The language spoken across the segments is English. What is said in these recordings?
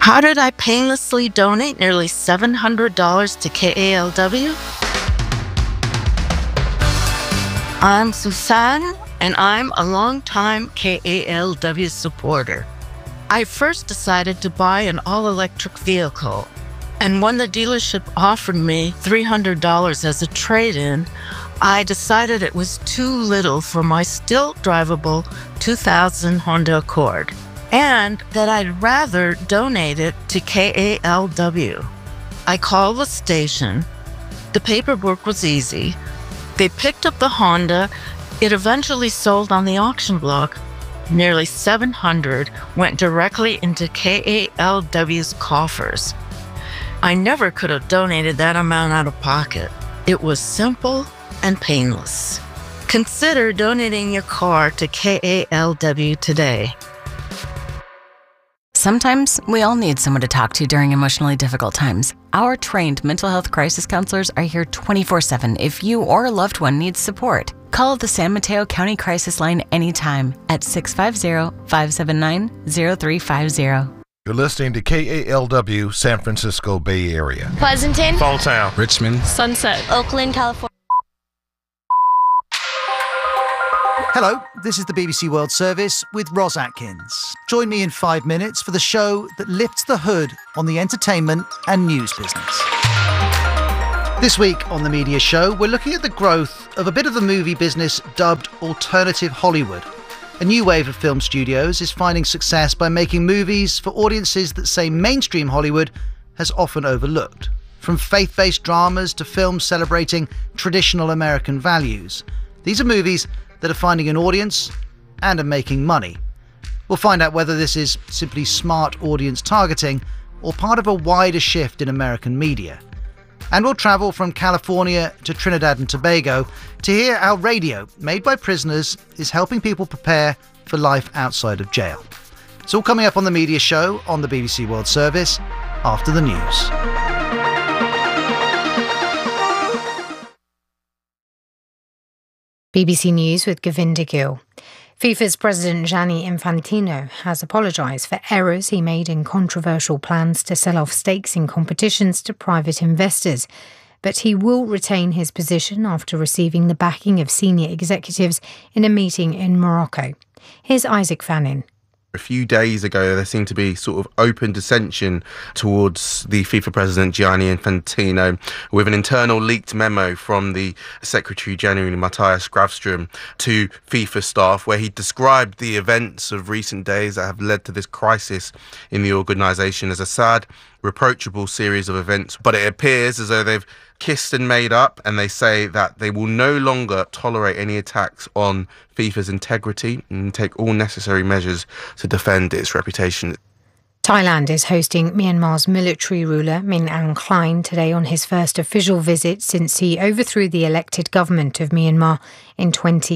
How did I painlessly donate nearly $700 to KALW? I'm Suzanne, and I'm a longtime KALW supporter. I first decided to buy an all-electric vehicle, and when the dealership offered me $300 as a trade-in, I decided it was too little for my still drivable 2000 Honda Accord, and that I'd rather donate it to KALW. I called the station. The paperwork was easy. They picked up the Honda. It eventually sold on the auction block. Nearly $700 went directly into KALW's coffers. I never could have donated that amount out of pocket. It was simple and painless. Consider donating your car to KALW today. Sometimes we all need someone to talk to during emotionally difficult times. Our trained mental health crisis counselors are here 24/7 if you or a loved one needs support. Call the San Mateo County Crisis Line anytime at 650-579-0350. You're listening to KALW, San Francisco Bay Area. Pleasanton, Falltown, Richmond, Sunset, Oakland, California. Hello, this is the BBC World Service with Ros Atkins. Join me in 5 minutes for the show that lifts the hood on the entertainment and news business. This week on The Media Show, we're looking at the growth of a bit of the movie business dubbed alternative Hollywood. A new wave of film studios is finding success by making movies for audiences that say mainstream Hollywood has often overlooked. From faith-based dramas to films celebrating traditional American values, these are movies that are finding an audience and are making money. We'll find out whether this is simply smart audience targeting or part of a wider shift in American media. And we'll travel from California to Trinidad and Tobago to hear how radio, made by prisoners, is helping people prepare for life outside of jail. It's all coming up on The Media Show on the BBC World Service after the news. BBC News with Govinda Gill. FIFA's president Gianni Infantino has apologised for errors he made in controversial plans to sell off stakes in competitions to private investors. But he will retain his position after receiving the backing of senior executives in a meeting in Morocco. Here's Isaac Fannin. A few days ago, there seemed to be sort of open dissension towards the FIFA president, Gianni Infantino, with an internal leaked memo from the Secretary General, Matthias Grafström, to FIFA staff, where he described the events of recent days that have led to this crisis in the organisation as a sad, reproachable series of events. But it appears as though they've kissed and made up, and they say that they will no longer tolerate any attacks on FIFA's integrity and take all necessary measures to defend its reputation. Thailand is hosting Myanmar's military ruler Min Aung Hlaing today on his first official visit since he overthrew the elected government of Myanmar in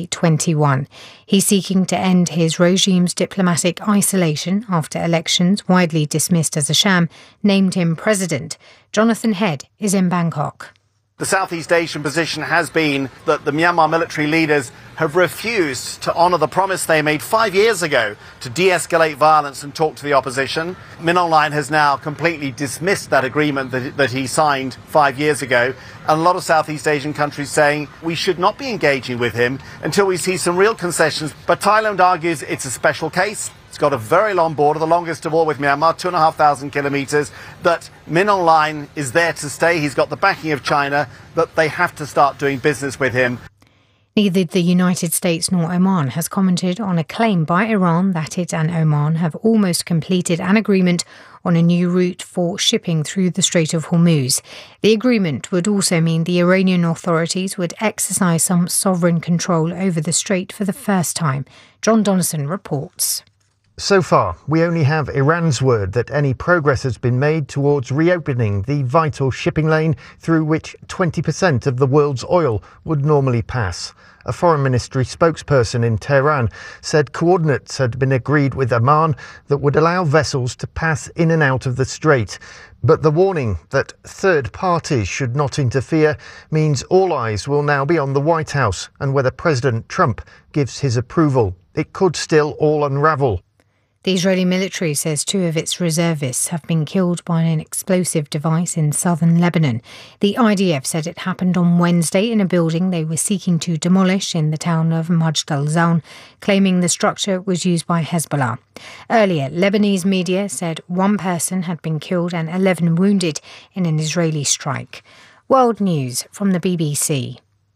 2021. He's seeking to end his regime's diplomatic isolation after elections, widely dismissed as a sham, named him president. Jonathan Head is in Bangkok. The Southeast Asian position has been that the Myanmar military leaders have refused to honour the promise they made 5 years ago to de-escalate violence and talk to the opposition. Min Aung Hlaing has now completely dismissed that agreement that he signed 5 years ago. And a lot of Southeast Asian countries saying we should not be engaging with him until we see some real concessions. But Thailand argues it's a special case. It's got a very long border, the longest of all with Myanmar, 2,500 kilometres, that Min Aung Hlaing is there to stay. He's got the backing of China, that they have to start doing business with him. Neither the United States nor Oman has commented on a claim by Iran that it and Oman have almost completed an agreement on a new route for shipping through the Strait of Hormuz. The agreement would also mean the Iranian authorities would exercise some sovereign control over the strait for the first time. John Donnison reports. So far, we only have Iran's word that any progress has been made towards reopening the vital shipping lane through which 20% of the world's oil would normally pass. A foreign ministry spokesperson in Tehran said coordinates had been agreed with Oman that would allow vessels to pass in and out of the strait. But the warning that third parties should not interfere means all eyes will now be on the White House and whether President Trump gives his approval. It could still all unravel. The Israeli military says 2 of its reservists have been killed by an explosive device in southern Lebanon. The IDF said it happened on Wednesday in a building they were seeking to demolish in the town of Majd al-Zaun, claiming the structure was used by Hezbollah. Earlier, Lebanese media said 1 person had been killed and 11 wounded in an Israeli strike. World News from the BBC.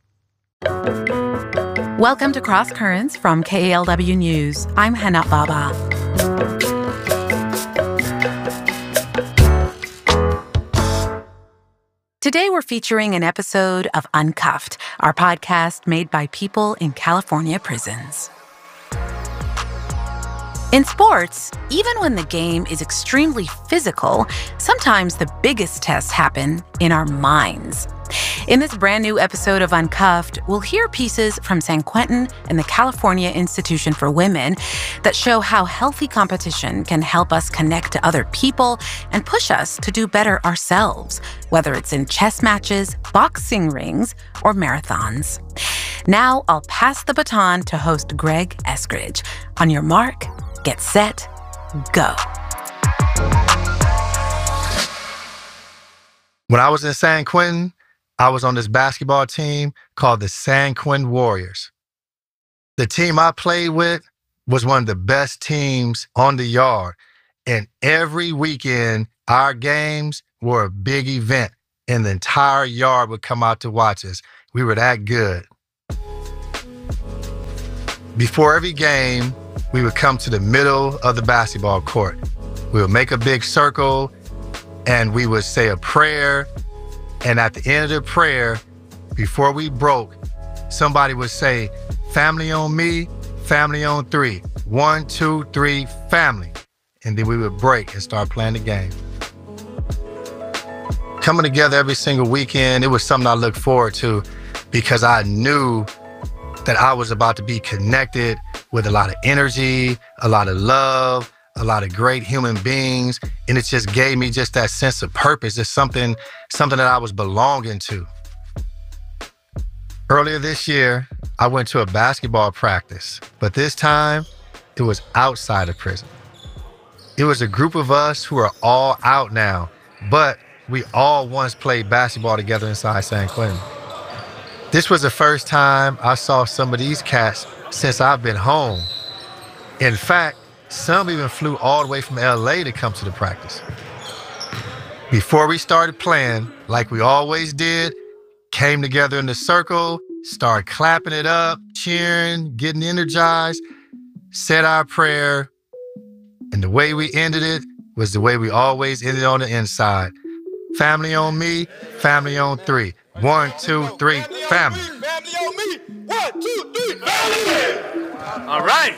Welcome to Cross Currents from KALW News. I'm Hannah Baba. Today we're featuring an episode of Uncuffed, our podcast made by people in California prisons. In sports, even when the game is extremely physical, sometimes the biggest tests happen in our minds. In this brand new episode of Uncuffed, we'll hear pieces from San Quentin and the California Institution for Women that show how healthy competition can help us connect to other people and push us to do better ourselves, whether it's in chess matches, boxing rings, or marathons. Now I'll pass the baton to host Greg Eskridge. On your mark, get set, go. When I was in San Quentin, I was on this basketball team called the San Quentin Warriors. The team I played with was one of the best teams on the yard. And every weekend, our games were a big event, and the entire yard would come out to watch us. We were that good. Before every game, we would come to the middle of the basketball court. We would make a big circle, and we would say a prayer. And at the end of the prayer, before we broke, somebody would say, "Family on me, family on 3. 1, 2, 3, family." And then we would break and start playing the game. Coming together every single weekend, it was something I looked forward to because I knew that I was about to be connected with a lot of energy, a lot of love, a lot of great human beings, and it just gave me just that sense of purpose, just something that I was belonging to. Earlier this year, I went to a basketball practice, but this time, it was outside of prison. It was a group of us who are all out now, but we all once played basketball together inside San Quentin. This was the first time I saw some of these cats since I've been home. In fact, some even flew all the way from LA to come to the practice. Before we started playing, like we always did, came together in the circle, started clapping it up, cheering, getting energized, said our prayer, and the way we ended it was the way we always ended on the inside. Family on me, family on 3. 1, 2, 3, family. Family on me. 1, 2, 3, family. All right.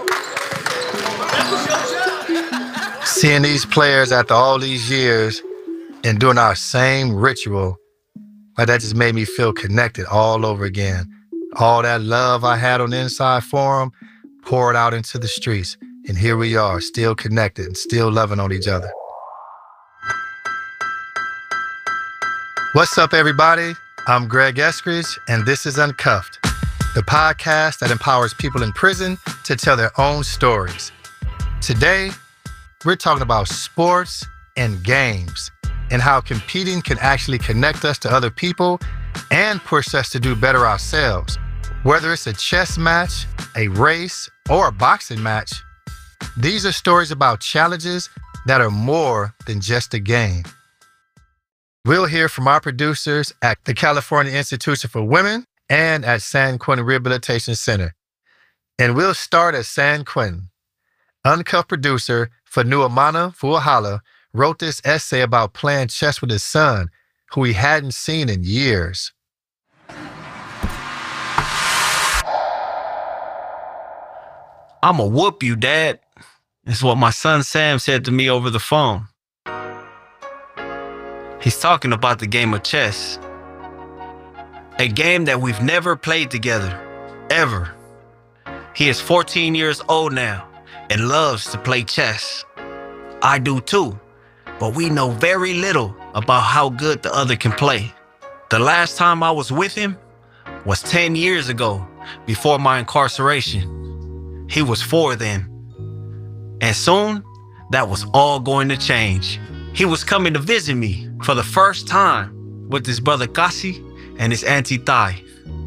Seeing these players after all these years and doing our same ritual, like that just made me feel connected all over again. All that love I had on the inside for them poured out into the streets. And here we are, still connected and still loving on each other. What's up, everybody? I'm Greg Eskridge, and this is Uncuffed, the podcast that empowers people in prison to tell their own stories. Today, we're talking about sports and games and how competing can actually connect us to other people and push us to do better ourselves. Whether it's a chess match, a race, or a boxing match, these are stories about challenges that are more than just a game. We'll hear from our producers at the California Institution for Women and at San Quentin Rehabilitation Center. And we'll start at San Quentin. Uncuffed producer Fanuamana Fuahala wrote this essay about playing chess with his son, who he hadn't seen in years. "I'ma whoop you, Dad." It's what my son Sam said to me over the phone. He's talking about the game of chess. A game that we've never played together, ever. He is 14 years old now and loves to play chess. I do too, but we know very little about how good the other can play. The last time I was with him was 10 years ago, before my incarceration. He was 4 then. And soon, that was all going to change. He was coming to visit me for the first time with his brother Kasi and his auntie Thai.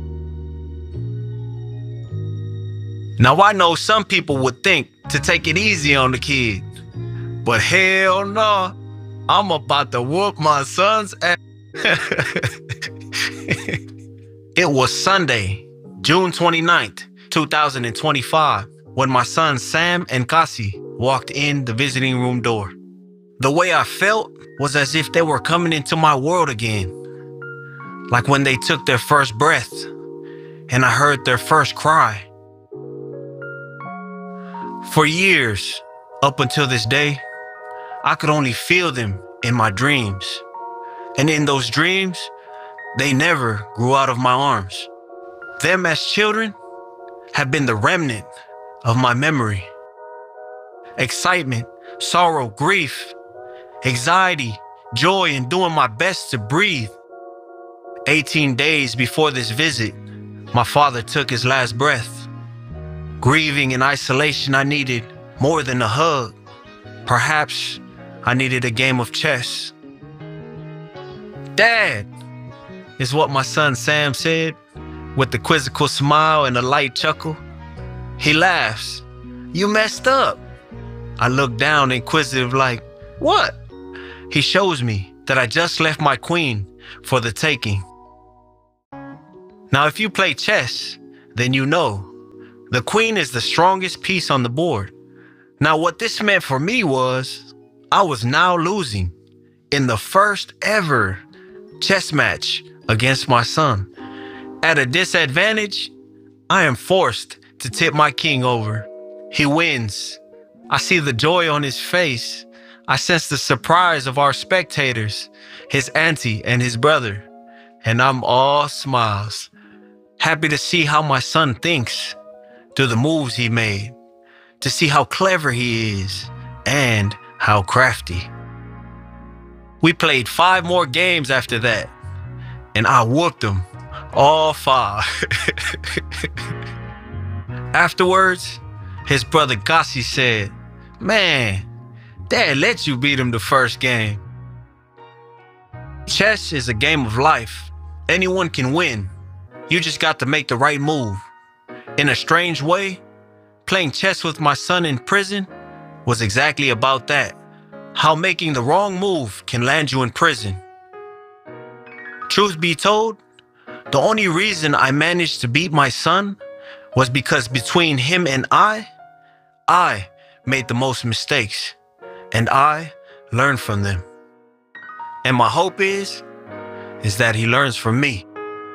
Now, I know some people would think to take it easy on the kid, but hell no, I'm about to whoop my son's ass. It was Sunday, June 29th, 2025, when my sons Sam and Kasi walked in the visiting room door. The way I felt was as if they were coming into my world again. Like when they took their first breath and I heard their first cry. For years, up until this day, I could only feel them in my dreams. And in those dreams, they never grew out of my arms. Them as children have been the remnant of my memory. Excitement, sorrow, grief, anxiety, joy, and doing my best to breathe. 18 days before this visit, my father took his last breath. Grieving in isolation, I needed more than a hug. Perhaps I needed a game of chess. Dad, is what my son Sam said, with a quizzical smile and a light chuckle. He laughs. You messed up. I look down inquisitive like, what? He shows me that I just left my queen for the taking. Now, if you play chess, then you know the queen is the strongest piece on the board. Now, what this meant for me was I was now losing in the first ever chess match against my son. At a disadvantage, I am forced to tip my king over. He wins. I see the joy on his face. I sense the surprise of our spectators, his auntie and his brother, and I'm all smiles, happy to see how my son thinks through the moves he made, to see how clever he is and how crafty. We played 5 more games after that, and I whooped him all 5. Afterwards, his brother Kasi said, man, Dad let you beat him the first game. Chess is a game of life. Anyone can win. You just got to make the right move. In a strange way, playing chess with my son in prison was exactly about that. How making the wrong move can land you in prison. Truth be told, the only reason I managed to beat my son was because between him and I made the most mistakes, and I learned from them. And my hope is that he learns from me.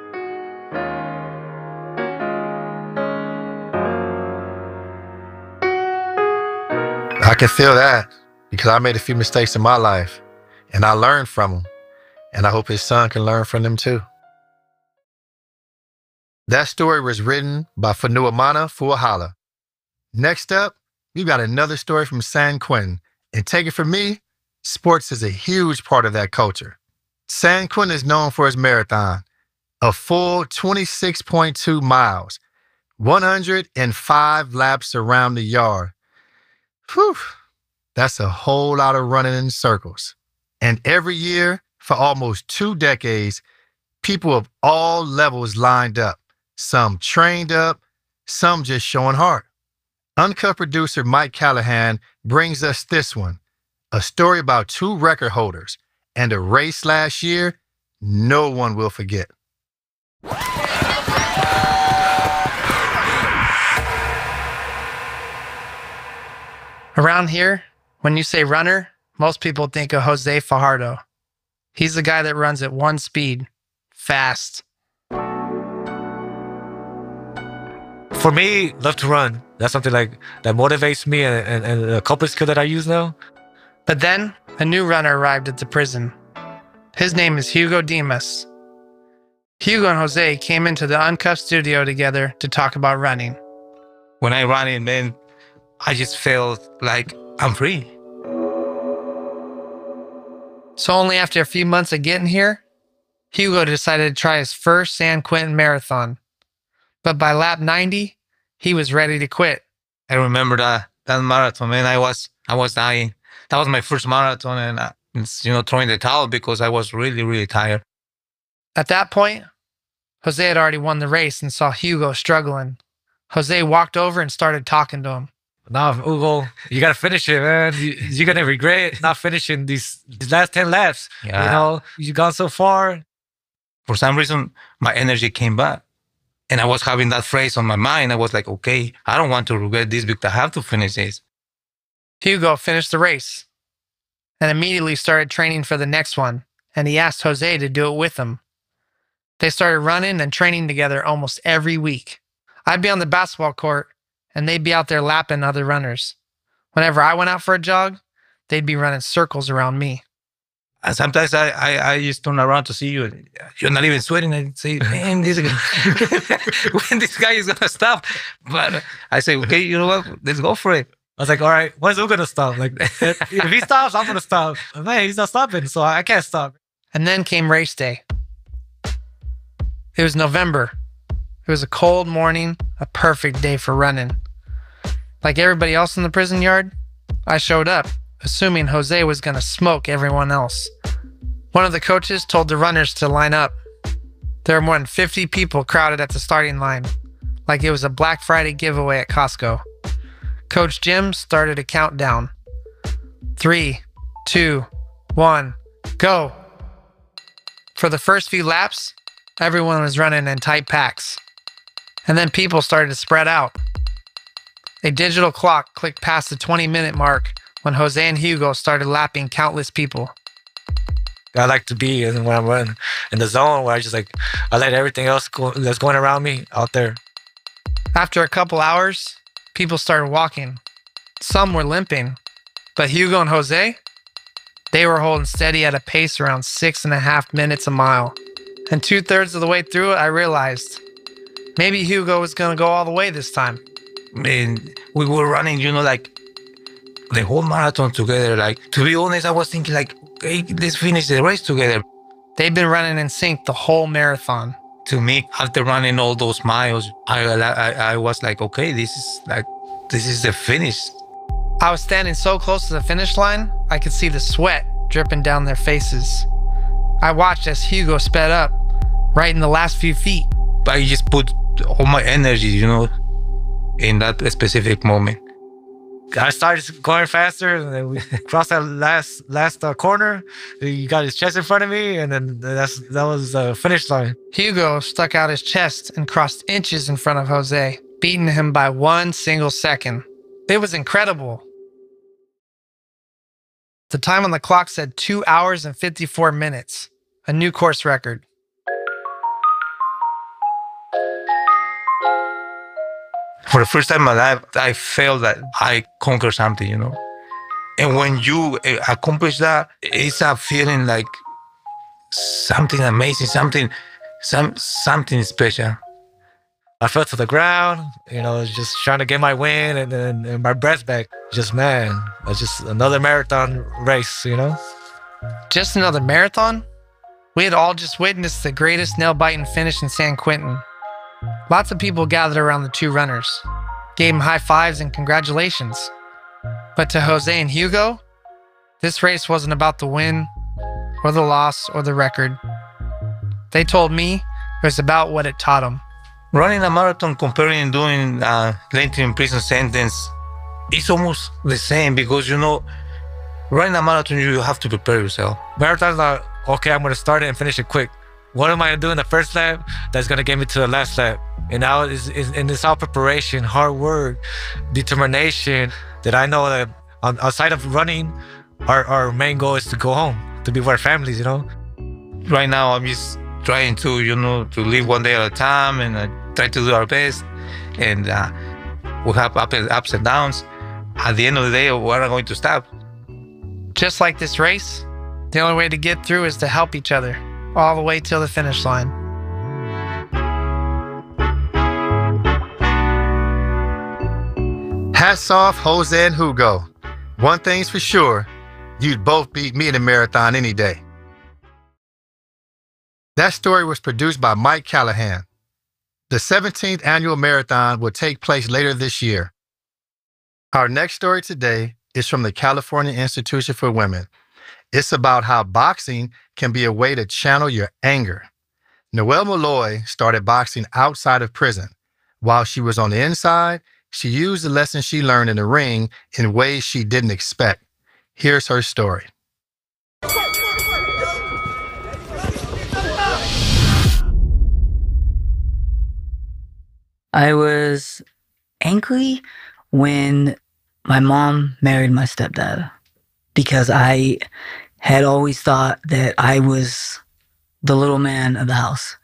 I can feel that because I made a few mistakes in my life and I learned from them. And I hope his son can learn from them too. That story was written by Fanuamana Fuahala. Next up, we got another story from San Quentin. And take it from me, sports is a huge part of that culture. San Quentin is known for its marathon, a full 26.2 miles, 105 laps around the yard. Whew, that's a whole lot of running in circles. And every year, for almost 2 decades, people of all levels lined up, some trained up, some just showing heart. Uncut producer Mike Callahan brings us this one, a story about 2 record holders and a race last year no one will forget. Around here, when you say runner, most people think of Jose Fajardo. He's the guy that runs at 1 speed, fast. For me, love to run. That's something like that motivates me and a coping skill that I use now. But then, a new runner arrived at the prison. His name is Hugo Dimas. Hugo and Jose came into the Uncuffed studio together to talk about running. When I run in, man, I just felt like I'm free. So only after a few months of getting here, Hugo decided to try his first San Quentin marathon. But by lap 90, he was ready to quit. I remember that that marathon, man, I was dying. That was my first marathon, and throwing the towel because I was really, really tired. At that point, Jose had already won the race and saw Hugo struggling. Jose walked over and started talking to him. No, Hugo, you got to finish it, man. You're going to regret not finishing these last 10 laps. Yeah. You know, you've gone so far. For some reason, my energy came back. And I was having that phrase on my mind. I was like, okay, I don't want to regret this because I have to finish this. Hugo finished the race and immediately started training for the next one. And he asked Jose to do it with him. They started running and training together almost every week. I'd be on the basketball court and they'd be out there lapping other runners. Whenever I went out for a jog, they'd be running circles around me. And sometimes I just turn around to see you. You're not even sweating. I say, man, when this guy is going to stop. But I say, okay, you know what? Let's go for it. I was like, all right, when's Hugo going to stop? Like, if he stops, I'm going to stop. Man, he's not stopping, so I can't stop. And then came race day. It was November. It was a cold morning, a perfect day for running. Like everybody else in the prison yard, I showed up, assuming Jose was going to smoke everyone else. One of the coaches told the runners to line up. There were more than 50 people crowded at the starting line, like it was a Black Friday giveaway at Costco. Coach Jim started a countdown. 3, 2, 1, go. For the first few laps, everyone was running in tight packs. And then people started to spread out. A digital clock clicked past the 20-minute mark when Jose and Hugo started lapping countless people. I like to be when I'm running in the zone where I let everything else that's going around me out there. After a couple hours, people started walking. Some were limping, but Hugo and Jose, they were holding steady at a pace around 6.5 minutes a mile. And 2/3 of the way through it, I realized maybe Hugo was going to go all the way this time. Man, we were running, like the whole marathon together. Like, to be honest, I was thinking like, hey, let's finish the race together. They've been running in sync the whole marathon. To me, after running all those miles, I was like, okay, this is the finish. I was standing so close to the finish line, I could see the sweat dripping down their faces. I watched as Hugo sped up, right in the last few feet. I just put all my energy, in that specific moment. I started going faster, and then we crossed that last corner. He got his chest in front of me, and then that was the finish line. Hugo stuck out his chest and crossed inches in front of Jose, beating him by 1 single second. It was incredible. The time on the clock said 2 hours and 54 minutes, a new course record. For the first time in my life, I felt that I conquered something, And when you accomplish that, it's a feeling like something amazing, something special. I fell to the ground, just trying to get my win and my breath back. It's just another marathon race, Just another marathon? We had all just witnessed the greatest nail-biting finish in San Quentin. Lots of people gathered around the two runners, gave them high fives and congratulations. But to Jose and Hugo, this race wasn't about the win or the loss or the record. They told me it was about what it taught them. Running a marathon comparing doing a length in prison sentence, it's almost the same because, running a marathon, you have to prepare yourself. Marathons are, okay, I'm going to start it and finish it quick. What am I going to do in the first lap that's going to get me to the last lap? And now it's all preparation, hard work, determination, that I know that outside of running, our main goal is to go home, to be with our families, Right now, I'm just trying to, to live one day at a time and try to do our best. And we have ups and downs. At the end of the day, we're not going to stop. Just like this race, the only way to get through is to help each other, all the way till the finish line. Hats off, Jose and Hugo. One thing's for sure, you'd both beat me in a marathon any day. That story was produced by Mike Callahan. The 17th annual marathon will take place later this year. Our next story today is from the California Institution for Women. It's about how boxing can be a way to channel your anger. Noelle Malloy started boxing outside of prison. While she was on the inside, she used the lessons she learned in the ring in ways she didn't expect. Here's her story. I was angry when my mom married my stepdad because I had always thought that I was the little man of the house.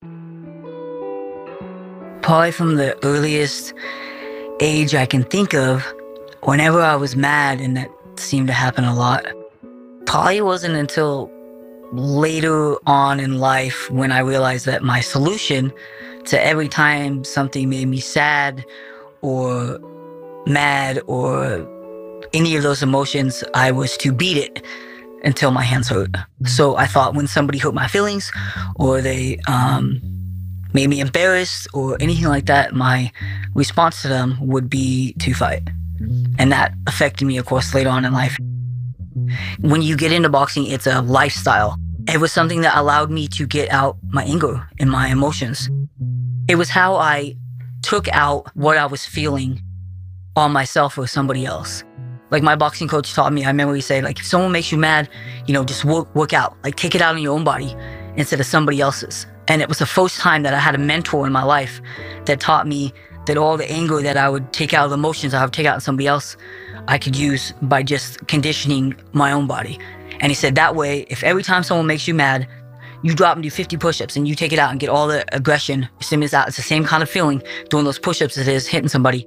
Probably from the earliest age I can think of, whenever I was mad, and that seemed to happen a lot, probably wasn't until later on in life when I realized that my solution to every time something made me sad or mad or any of those emotions, I was to beat it until my hands hurt. So I thought when somebody hurt my feelings or they made me embarrassed or anything like that, my response to them would be to fight. And that affected me, of course, later on in life. When you get into boxing, it's a lifestyle. It was something that allowed me to get out my anger and my emotions. It was how I took out what I was feeling on myself or somebody else. Like my boxing coach taught me, I remember he said, like, if someone makes you mad, just work out. Like, take it out on your own body instead of somebody else's. And it was the first time that I had a mentor in my life that taught me that all the anger that I would take out, the emotions I would take out on somebody else, I could use by just conditioning my own body. And he said that way, if every time someone makes you mad, you drop and do 50 push-ups and you take it out and get all the aggression, stimulus out. It's the same kind of feeling doing those push-ups as it is hitting somebody.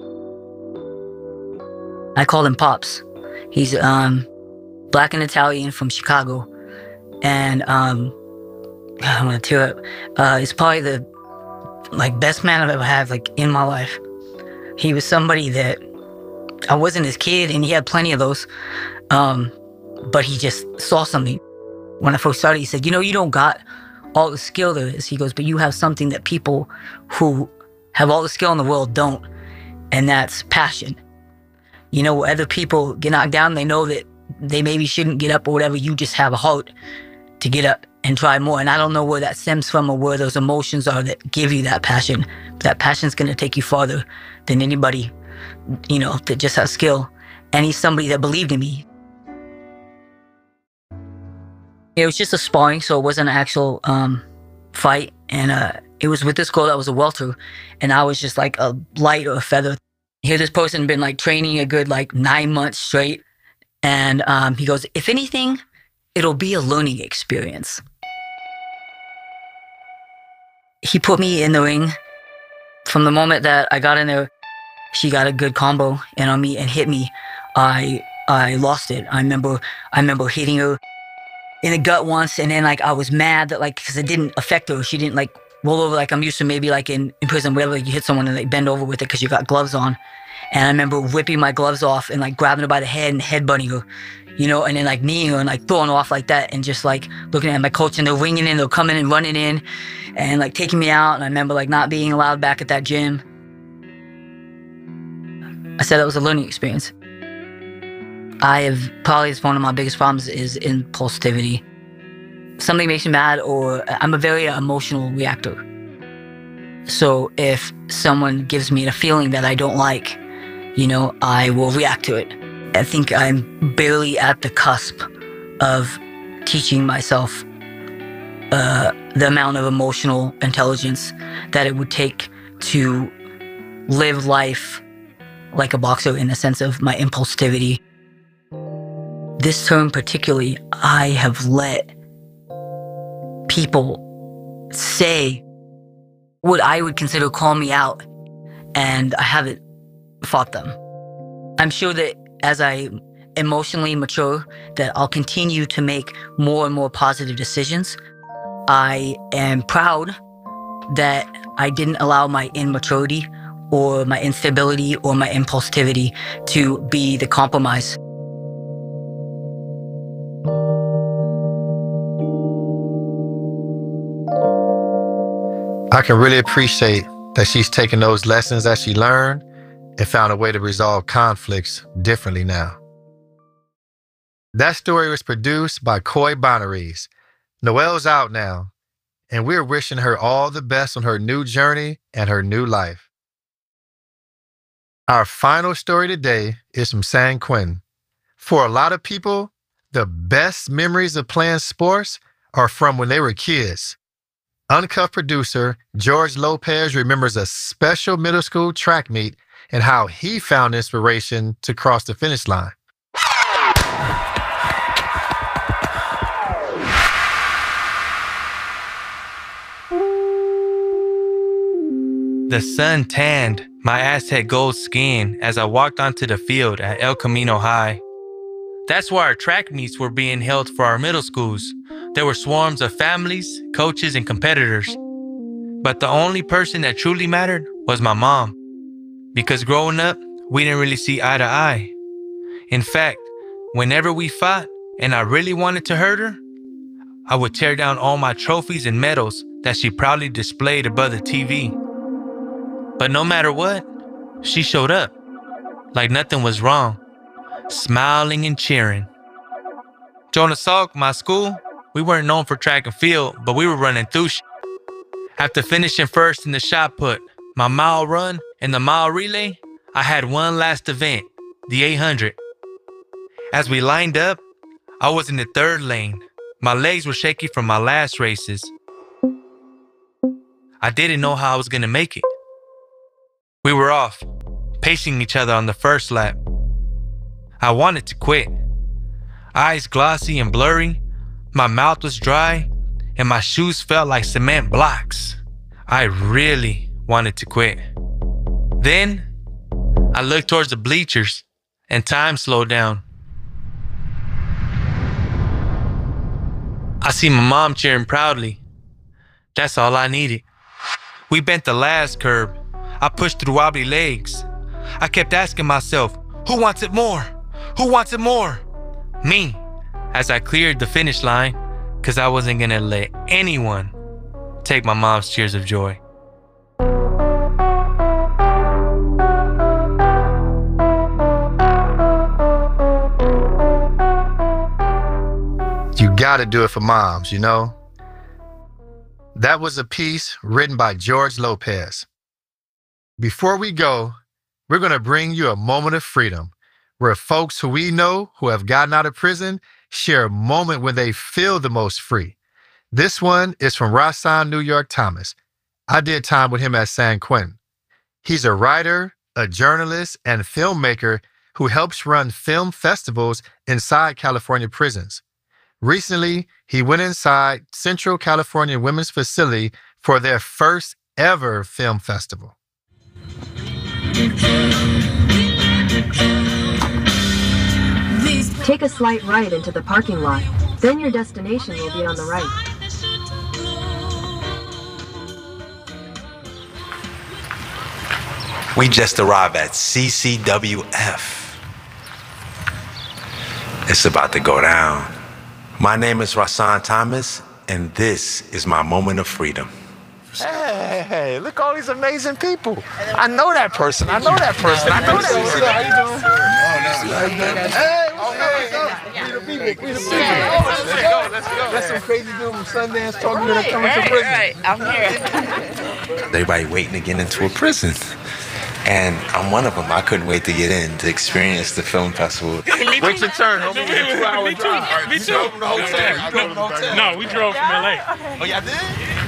I called him Pops. He's black and Italian from Chicago. And I'm gonna tear up. He's probably the best man I've ever had in my life. He was somebody that I wasn't his kid, and he had plenty of those. But he just saw something. When I first started, he said, you don't got all the skill there is. He goes, but you have something that people who have all the skill in the world don't, and that's passion. Where other people get knocked down, they know that they maybe shouldn't get up or whatever. You just have a heart to get up and try more. And I don't know where that stems from or where those emotions are that give you that passion. But that passion's going to take you farther than anybody, that just has skill. And he's somebody that believed in me. It was just a sparring, so it wasn't an actual fight. And it was with this girl that was a welter, and I was just like a light or a feather. Here this person had been training a good 9 months straight. And he goes, if anything, it'll be a learning experience. He put me in the ring. From the moment that I got in there, she got a good combo in on me and hit me. I lost it. I remember hitting her in the gut once, and then I was mad that because it didn't affect her. She didn't roll over like I'm used to maybe in prison where you hit someone and they bend over with it because you got gloves on. And I remember ripping my gloves off and grabbing her by the head and headbutting her, and then kneeing her and throwing her off like that, and just looking at my coach, and they're ringing in, they're coming and running in and taking me out. And I remember not being allowed back at that gym. I said that was a learning experience. Probably one of my biggest problems is impulsivity. Something makes me mad, or I'm a very emotional reactor. So if someone gives me a feeling that I don't like, I will react to it. I think I'm barely at the cusp of teaching myself the amount of emotional intelligence that it would take to live life like a boxer in the sense of my impulsivity. This term particularly, I have let people say what I would consider call me out, and I haven't fought them. I'm sure that as I emotionally mature, that I'll continue to make more and more positive decisions. I am proud that I didn't allow my immaturity or my instability or my impulsivity to be the compromise. I can really appreciate that she's taken those lessons that she learned and found a way to resolve conflicts differently now. That story was produced by Coy Bonaries. Noelle's out now, and we're wishing her all the best on her new journey and her new life. Our final story today is from San Quentin. For a lot of people, the best memories of playing sports are from when they were kids. Uncuffed producer George Lopez remembers a special middle school track meet and how he found inspiration to cross the finish line. The sun tanned my Aztec gold skin as I walked onto the field at El Camino High. That's where our track meets were being held for our middle schools. There were swarms of families, coaches, and competitors. But the only person that truly mattered was my mom. Because growing up, we didn't really see eye to eye. In fact, whenever we fought and I really wanted to hurt her, I would tear down all my trophies and medals that she proudly displayed above the TV. But no matter what, she showed up, like nothing was wrong, smiling and cheering. Jonas Salk, my school, we weren't known for track and field, but we were running through shit. After finishing first in the shot put, my mile run, and the mile relay, I had one last event, the 800. As we lined up, I was in the third lane. My legs were shaky from my last races. I didn't know how I was gonna make it. We were off, pacing each other on the first lap. I wanted to quit. Eyes glossy and blurry, my mouth was dry, and my shoes felt like cement blocks. I really wanted to quit. Then, I looked towards the bleachers, and time slowed down. I see my mom cheering proudly. That's all I needed. We bent the last curb. I pushed through wobbly legs. I kept asking myself, who wants it more? Who wants it more? Me, as I cleared the finish line, because I wasn't gonna let anyone take my mom's cheers of joy. You gotta do it for moms, you know? That was a piece written by George Lopez. Before we go, we're gonna bring you a moment of freedom where folks who we know who have gotten out of prison share a moment when they feel the most free. This one is from Rahsaan New York Thomas. I did time with him at San Quentin. He's a writer, a journalist, and filmmaker who helps run film festivals inside California prisons. Recently, he went inside Central California Women's Facility for their first ever film festival. Take a slight right into the parking lot. Then your destination will be on the right. We just arrived at CCWF. It's about to go down. My name is Rahsaan Thomas, and this is my moment of freedom. Hey, look all these amazing people. I know that person. I know that person. I know that person. How you doing? Hey, what's up? Let's go. That's some crazy dude from Sundance talking to the coming to prison. Right, I'm here. Everybody waiting to get into a prison. And I'm one of them. I couldn't wait to get in to experience the film festival. Wait your turn, homie. 2-hour drive. Me too. No, we drove from LA. Oh, y'all did?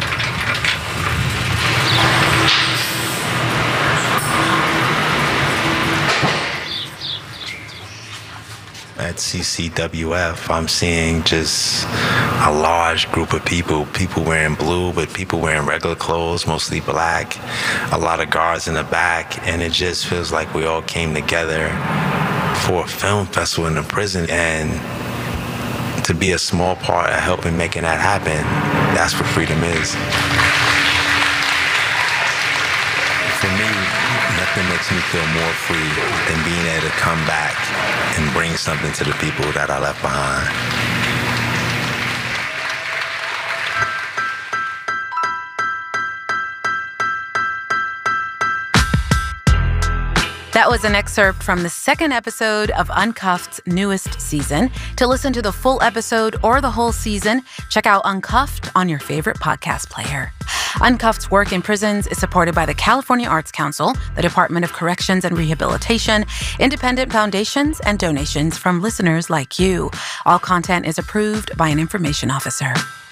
At CCWF, I'm seeing just a large group of people wearing blue, but people wearing regular clothes, mostly black, a lot of guards in the back, and it just feels like we all came together for a film festival in the prison, and to be a small part of helping making that happen, that's what freedom is. For me, nothing makes me feel more free than being able to come back and bring something to the people that I left behind. That was an excerpt from the second episode of Uncuffed's newest season. To listen to the full episode or the whole season, check out Uncuffed on your favorite podcast player. Uncuffed's work in prisons is supported by the California Arts Council, the Department of Corrections and Rehabilitation, independent foundations, and donations from listeners like you. All content is approved by an information officer.